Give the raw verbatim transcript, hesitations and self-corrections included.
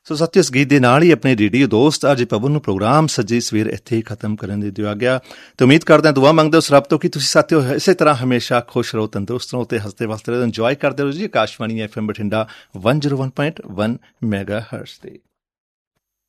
ਸੋ ਸਾਥੀਓ, ਇਸ ਗੀਤ ਦੇ ਨਾਲ ਹੀ ਆਪਣੇ ਰੇਡੀਓ ਦੋਸਤ ਅੱਜ ਪਵਨ ਨੂੰ ਪ੍ਰੋਗਰਾਮ ਸੱਜੀ ਸਵੇਰ ਇੱਥੇ ਹੀ ਖਤਮ ਕਰਨ ਦੀ ਦਿਓ ਆ ਗਿਆ। ਤੇ ਉਮੀਦ ਕਰਦੇ ਹਾਂ, ਦੁਆ ਮੰਗਦੇ ਉਸ ਰੱਬ ਤੋਂ ਕਿ ਤੁਸੀਂ ਸਾਥੀਓ ਇਸੇ ਤਰ੍ਹਾਂ ਹਮੇਸ਼ਾ ਖੁਸ਼ ਰਹੋ, ਤੰਦਰੁਸਤ ਰਹੋ ਅਤੇ ਹੱਸਦੇ ਵਸਦੇ ਰਹੋ। ਇੰਜੋਏ ਕਰਦੇ ਰਹੋ ਜੀ Akashvani F M Bathinda one zero one point one mega hertz 'ਤੇ।